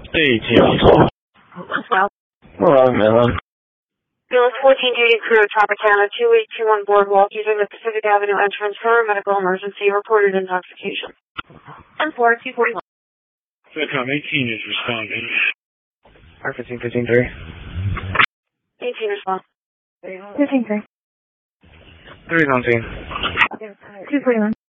18. Well. Hello, Melon. Bill 14 duty crew at Tropicana 2821 Boardwalk using the Pacific Avenue entrance for a medical emergency, reported intoxication. And 4241. Satcom 18 is responding. R15, 15-3. 18 response. 15-3. 317. 241.